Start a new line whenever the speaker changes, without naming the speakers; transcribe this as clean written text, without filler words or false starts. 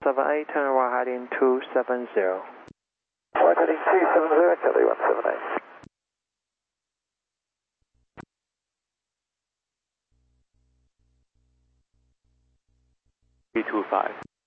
178, turn right heading 270.
Right heading 270, Charlie 178.
Three two five.